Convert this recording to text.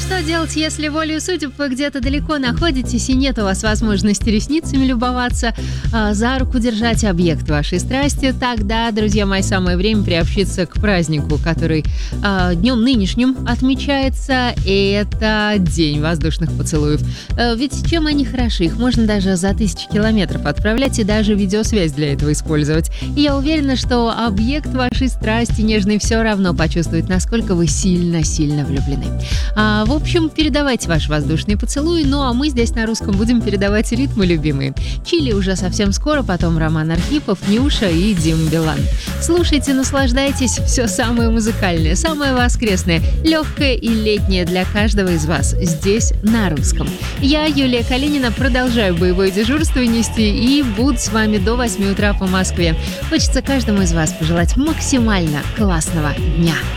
что делать, если волею судеб вы где-то далеко находитесь и нет у вас возможности ресницами любоваться, за руку держать объект вашей страсти? Тогда, друзья мои, самое время приобщиться к празднику, который днем нынешним отмечается, и это День воздушных поцелуев. Ведь чем они хороши? Их можно даже за 1000 километров отправлять и даже видеосвязь для этого использовать. И я уверена, что объект вашей страсти нежный все равно почувствует, насколько вы сильно-сильно влюблены. В общем, передавайте ваш воздушный поцелуй, ну а мы здесь на русском будем передавать ритмы любимые. Чили уже совсем скоро, потом Роман Архипов, Нюша и Дима Билан. Слушайте, наслаждайтесь, все самое музыкальное, самое воскресное, легкое и летнее для каждого из вас здесь на русском. Я, Юлия Калинина, продолжаю боевое дежурство нести и буду с вами до 8 утра по Москве. Хочется каждому из вас пожелать максимально классного дня.